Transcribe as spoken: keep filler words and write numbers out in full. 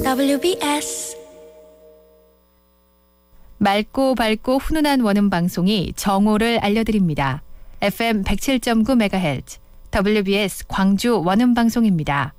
더블유비에스 맑고 밝고 훈훈한 원음 방송이 정오를 알려드립니다. 에프엠 백칠 점 구 메가헤르츠 더블유비에스 광주 원음 방송입니다.